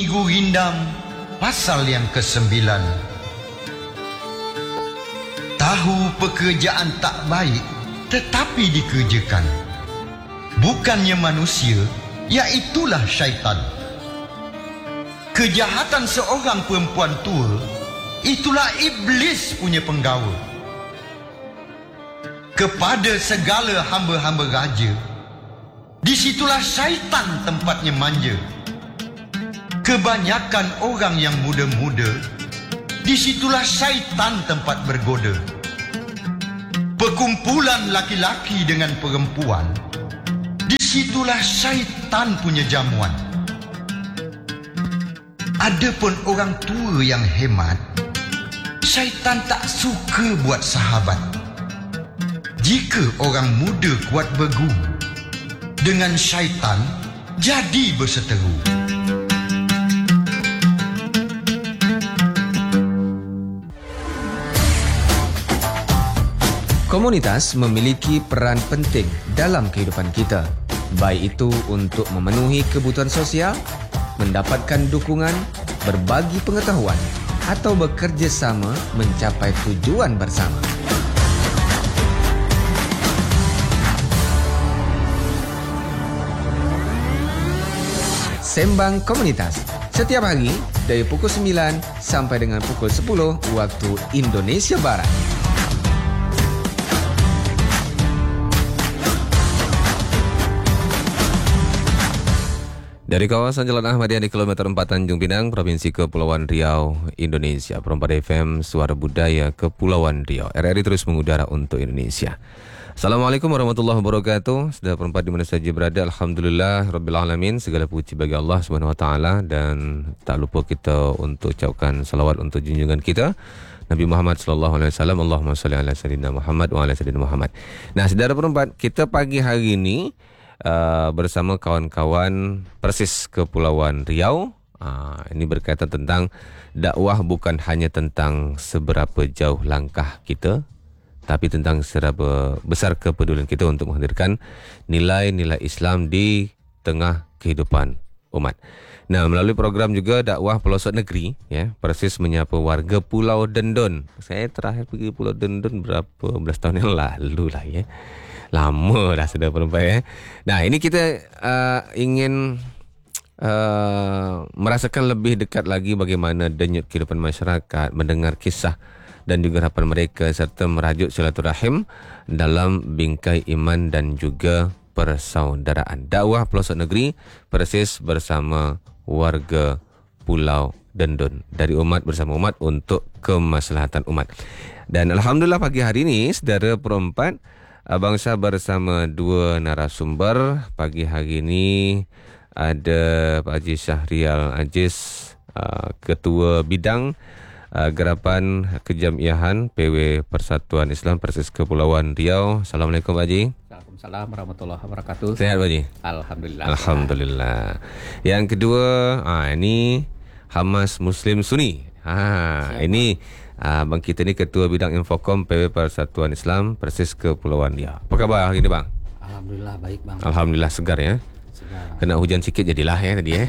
Igu Rindam pasal yang ke-9. Tahu pekerjaan tak baik tetapi dikerjakan. Bukannya manusia, iaitulah syaitan. Kejahatan seorang perempuan tua, itulah iblis punya penggawa. Kepada segala hamba-hamba raja, disitulah syaitan tempatnya manja. Kebanyakan orang yang muda-muda, disitulah syaitan tempat bergoda. Perkumpulan laki-laki dengan perempuan, disitulah syaitan punya jamuan. Adapun orang tua yang hemat, syaitan tak suka buat sahabat. Jika orang muda kuat berguru, dengan syaitan jadi berseteru. Komunitas memiliki peran penting dalam kehidupan kita, baik itu untuk memenuhi kebutuhan sosial, mendapatkan dukungan, berbagi pengetahuan, atau bekerjasama mencapai tujuan bersama. Sembang Komunitas, setiap hari dari pukul 9 sampai dengan pukul 10 waktu Indonesia Barat. Dari kawasan Jalan Ahmadiyah di kilometer 4 Tanjung Pinang, Provinsi Kepulauan Riau, Indonesia. Perempat FM, Suara Budaya Kepulauan Riau. RRI terus mengudara untuk Indonesia. Assalamualaikum warahmatullahi wabarakatuh. Sudah perempat di mana saja berada, alhamdulillah rabbil alamin. Segala puji bagi Allah Subhanahu wa taala, dan tak lupa kita untuk ucapkan salawat untuk junjungan kita Nabi Muhammad sallallahu alaihi wasallam. Allahumma shalli ala sayyidina Muhammad wa ala sayyidina Muhammad. Nah, saudara perempat, kita pagi hari ini bersama kawan-kawan Persis Kepulauan Riau. Ini berkaitan tentang dakwah bukan hanya tentang seberapa jauh langkah kita, tapi tentang seberapa besar kepedulian kita untuk menghadirkan nilai-nilai Islam di tengah kehidupan umat. Nah, melalui program juga dakwah pelosok negeri, ya, Persis menyapa warga Pulau Dendon. Saya terakhir pergi Pulau Dendon berapa belas tahun yang lalu lah, ya. Lama dah sudah perempuan, ya. Nah, ini kita ingin merasakan lebih dekat lagi bagaimana denyut kehidupan masyarakat, mendengar kisah dan juga harapan mereka, serta merajuk silaturahim dalam bingkai iman dan juga persaudaraan. Dakwah pelosok negeri Persis bersama warga Pulau Dendon, dari umat bersama umat untuk kemaslahatan umat. Dan alhamdulillah pagi hari ini saudara perempat, bangsa bersama dua narasumber. Pagi hari ini ada Pak Haji Syahrial Aziz, Ketua Bidang Gerapan Kejamiahan PW Persatuan Islam Persis Kepulauan Riau. Assalamualaikum Pak Haji. Waalaikumsalam warahmatullahi wabarakatuh. Sehat Pak Haji? Alhamdulillah. Alhamdulillah. Yang kedua, ini Hamas Muslim Sunni. Ini Bang kita ni Ketua Bidang Infokom PW Persatuan Islam Persis Kepulauan Riau. Apa khabar hari ni bang? Alhamdulillah baik bang. Alhamdulillah segar, ya. Segar. Kena hujan sikit jadilah, ya, tadi, ya.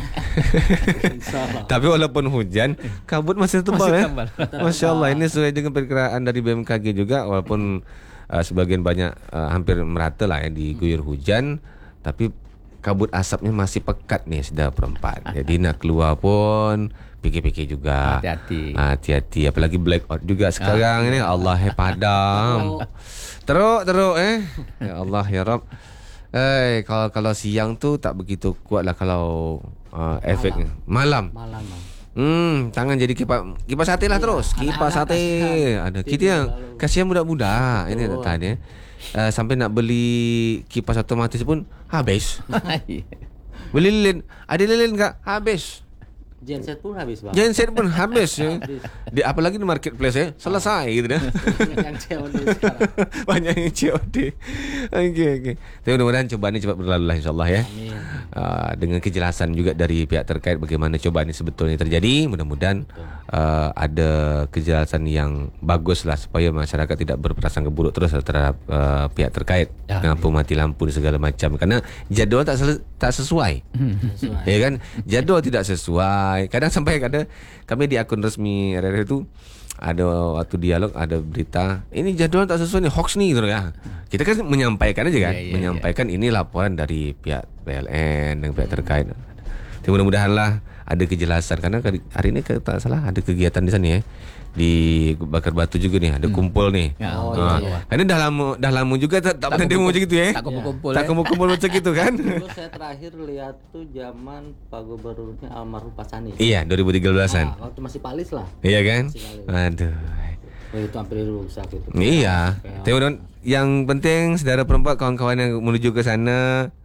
Tapi walaupun hujan, kabut masih tebal, ya. Masya Allah, ini sesuai dengan perkiraan dari BMKG juga. Walaupun sebagian banyak hampir merata lah, ya, diguyur hujan, tapi kabut asapnya masih pekat nih sudah perempat. Jadi nak keluar pun fikir-fikir juga. Hati-hati. Apalagi blackout juga sekarang ini. Allah padam. Teruk. Ya Allah ya Rabb. Kalau siang tu tak begitu kuat lah kalau efeknya. Malam. Tangan jadi kipas sate lah terus. Kipas sate. Ada kita yang kasihan budak-budak ini tadi. Sampai nak beli kipas otomatis pun habis. Beli lilin. Ada lilin tak? Habis. Genset pun habis bang. Genset pun habis, ya. Apalagi di marketplace, ya. Selesai gitu dah. Yang COD sekarang. Banyak yang COD. Okey. Tapi mudah-mudahan cobaan ini cepat berlalu lah, insyaAllah, ya. Amin. dengan kejelasan juga dari pihak terkait bagaimana cobaan ini sebetulnya terjadi. Mudah-mudahan ada kejelasan yang bagus lah supaya masyarakat tidak berprasangka buruk terus terhadap pihak terkait, lampu mati lampu dan segala macam, karena jadual tak sesuai. Ya kan, jadual tidak sesuai. Kadang sampai kami di akun resmi RRI itu ada waktu dialog, ada berita ini jadual tak sesuai nih, hoax nih gitu ya. Kita kan menyampaikan aja kan, menyampaikan ini laporan dari pihak PLN dan pihak terkait. Jadi mudah-mudahan lah ada kejelasan, karena hari ini tak salah ada kegiatan di sana ya, di Bakar Batu juga nih ada kumpul nih. Karena dah lama juga tak pernah demo macam gitu ya. Tak kumpul macam gitu kan. Dulu saya terakhir lihat tuh zaman Pak Gubernurnya almarhum Pak Sani. Iya, 2013-an. Waktu masih Palis lah. Iya kan? Aduh. Itu hampir rusak itu. Iya. Tapi yang penting saudara perempuan, kawan-kawan yang menuju ke sana